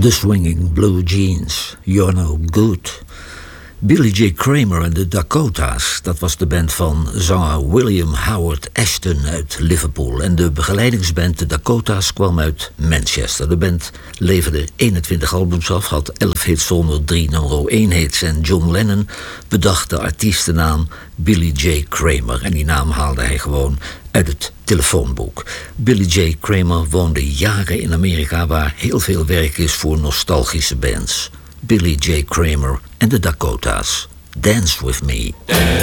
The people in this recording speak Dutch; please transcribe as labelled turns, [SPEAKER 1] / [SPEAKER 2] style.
[SPEAKER 1] The Swinging Blue Jeans, You're No Good. Billy J. Kramer en de Dakota's, dat was de band van zanger William Howard Ashton uit Liverpool. En de begeleidingsband de Dakota's kwam uit Manchester. De band leverde 21 albums af, had 11 hits, 103 nummer 1 hits. En John Lennon bedacht de artiestennaam Billy J. Kramer. En die naam haalde hij gewoon uit het telefoonboek. Billy J. Kramer woonde jaren in Amerika, waar heel veel werk is voor nostalgische bands. Billy J. Kramer en de Dakota's. Dance With Me.